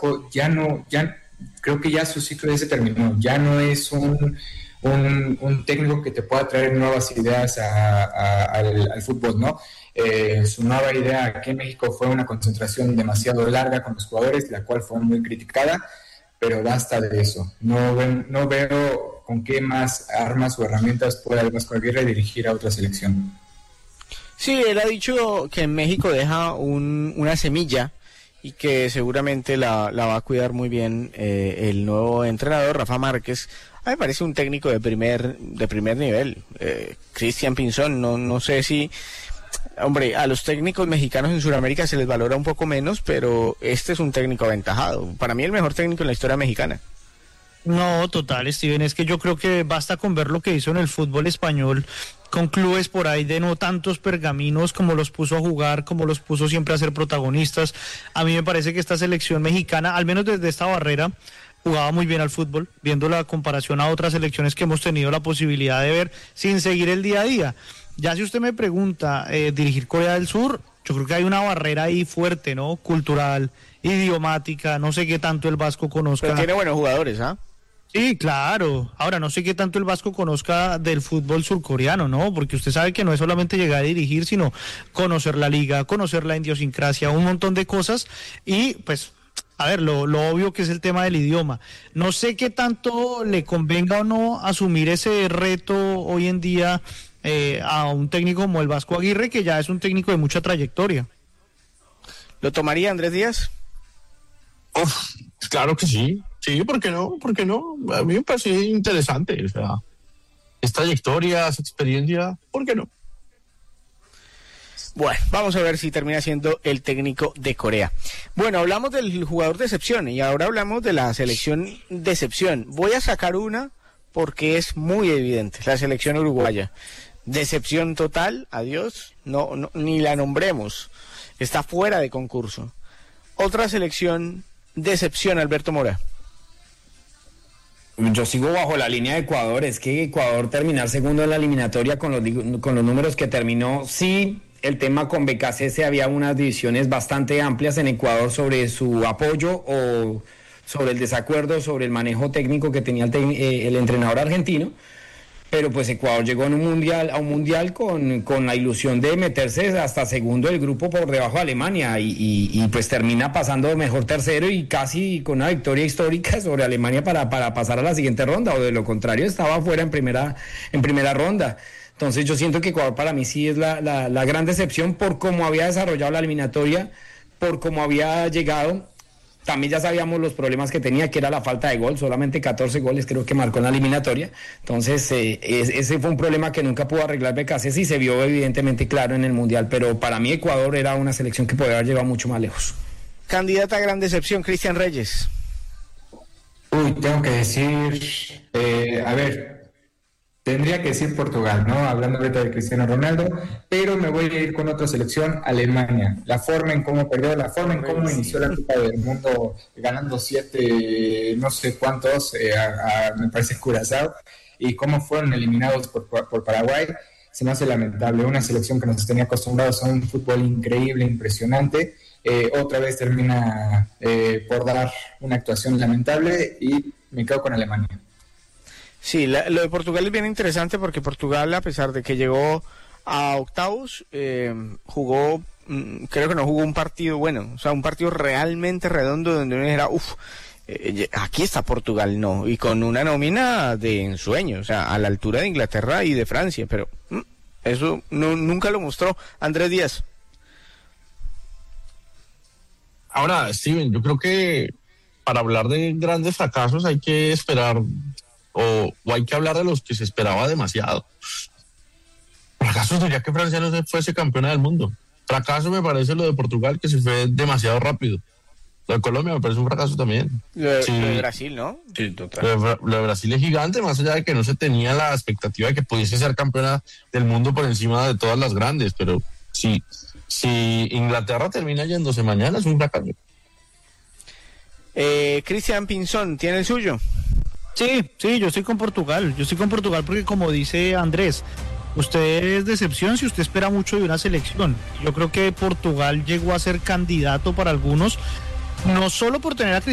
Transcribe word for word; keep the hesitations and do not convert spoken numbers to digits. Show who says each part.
Speaker 1: Vasco ya no, ya creo que ya su ciclo ya se terminó, ya no es un, un, un técnico que te pueda traer nuevas ideas a, a, al, al fútbol, ¿no? Eh, su nueva idea aquí en México fue una concentración demasiado larga con los jugadores, la cual fue muy criticada, pero basta de eso. No, ven, no veo con qué más armas o herramientas puede el Vasco Aguirre dirigir a otra selección.
Speaker 2: Sí, él ha dicho que en México deja un, una semilla y que seguramente la, la va a cuidar muy bien eh, el nuevo entrenador, Rafa Márquez. A mí me parece un técnico de primer de primer nivel. Eh, Cristian Pinzón, no, no sé si... Hombre, a los técnicos mexicanos en Sudamérica se les valora un poco menos, pero este es un técnico aventajado. Para mí el mejor técnico en la historia mexicana.
Speaker 3: No, total, Steven, es que yo creo que basta con ver lo que hizo en el fútbol español, con clubes por ahí de no tantos pergaminos, como los puso a jugar, como los puso siempre a ser protagonistas. A mí me parece que esta selección mexicana, al menos desde esta barrera, jugaba muy bien al fútbol, viendo la comparación a otras selecciones que hemos tenido la posibilidad de ver sin seguir el día a día. Ya si usted me pregunta, eh, dirigir Corea del Sur, yo creo que hay una barrera ahí fuerte, ¿no? Cultural, idiomática, no sé qué tanto el Vasco conozca.
Speaker 2: Pero tiene buenos jugadores, ¿ah? ¿eh?
Speaker 3: Sí, claro. Ahora, no sé qué tanto el Vasco conozca del fútbol surcoreano, ¿no? Porque usted sabe que no es solamente llegar a dirigir, sino conocer la liga, conocer la idiosincrasia, un montón de cosas. Y, pues, a ver, lo, lo obvio que es el tema del idioma. No sé qué tanto le convenga o no asumir ese reto hoy en día eh, a un técnico como el Vasco Aguirre, que ya es un técnico de mucha trayectoria.
Speaker 2: ¿Lo tomaría Andrés Díaz?
Speaker 4: Uf, claro que sí. Sí, ¿por qué no? ¿Por qué no? A mí me parece interesante, o sea, es trayectoria, es experiencia, ¿por qué no?
Speaker 2: Bueno, vamos a ver si termina siendo el técnico de Corea. Bueno, hablamos del jugador de excepción y ahora hablamos de la selección de excepción. Voy a sacar una porque es muy evidente, la selección uruguaya. Decepción total, adiós, no, no, ni la nombremos, está fuera de concurso. Otra selección de excepción, Alberto Mora.
Speaker 5: Yo sigo bajo la línea de Ecuador, es que Ecuador terminar segundo en la eliminatoria con los, con los números que terminó, sí, el tema con B K C S había unas divisiones bastante amplias en Ecuador sobre su apoyo o sobre el desacuerdo, sobre el manejo técnico que tenía el, te, eh, el entrenador argentino, pero pues Ecuador llegó en un mundial, a un mundial con, con la ilusión de meterse hasta segundo del grupo por debajo de Alemania y, y, y pues termina pasando mejor tercero y casi con una victoria histórica sobre Alemania para, para pasar a la siguiente ronda, o de lo contrario estaba fuera en primera, en primera ronda. Entonces yo siento que Ecuador para mí sí es la, la, la gran decepción por cómo había desarrollado la eliminatoria, por cómo había llegado. También ya sabíamos los problemas que tenía, que era la falta de gol, solamente catorce goles creo que marcó en la eliminatoria. Entonces eh, es, ese fue un problema que nunca pudo arreglar B K C S y se vio evidentemente claro en el Mundial, pero para mí Ecuador era una selección que podía haber llegado mucho más lejos.
Speaker 2: Candidata a gran decepción, Cristian Reyes.
Speaker 1: Uy, tengo que decir, eh, a ver... Tendría que decir Portugal, ¿no? Hablando ahorita de Cristiano Ronaldo, pero me voy a ir con otra selección, Alemania. La forma en cómo perdió, la forma en cómo inició la Copa del Mundo ganando siete, no sé cuántos, eh, a, a, me parece Curazao, y cómo fueron eliminados por, por Paraguay, se me hace lamentable. Una selección que nos tenía acostumbrados a un fútbol increíble, impresionante, eh, otra vez termina eh, por dar una actuación lamentable y me quedo con Alemania.
Speaker 2: Sí, la, lo de Portugal es bien interesante porque Portugal, a pesar de que llegó a octavos, eh, jugó, mm, creo que no jugó un partido bueno, o sea, un partido realmente redondo donde uno dijera, uff, eh, aquí está Portugal, no, y con una nómina de ensueño, o sea, a la altura de Inglaterra y de Francia, pero mm, eso no, nunca lo mostró Andrés Díaz.
Speaker 4: Ahora, Steven, yo creo que para hablar de grandes fracasos hay que esperar... O, o hay que hablar de los que se esperaba demasiado. Fracaso sería que Francia no se fuese campeona del mundo. Fracaso me parece lo de Portugal, que se fue demasiado rápido. Lo de Colombia me parece un fracaso también.
Speaker 2: Lo de,
Speaker 4: sí.
Speaker 2: lo de Brasil, ¿no?
Speaker 4: Sí, total. Lo de, lo de Brasil es gigante, más allá de que no se tenía la expectativa de que pudiese ser campeona del mundo por encima de todas las grandes, pero sí, si Inglaterra termina yéndose mañana es un fracaso.
Speaker 2: Eh, Cristian Pinzón, ¿tiene el suyo?
Speaker 3: Sí, sí, yo estoy con Portugal, yo estoy con Portugal porque como dice Andrés, usted es decepción si usted espera mucho de una selección. Yo creo que Portugal llegó a ser candidato para algunos, no solo por tener a